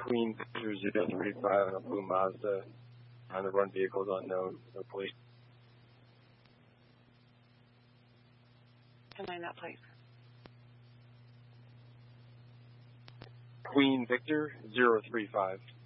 Queen Victor 035 on a blue Mazda. On the run vehicles unknown. No police. Can I that please? Queen Victor 035.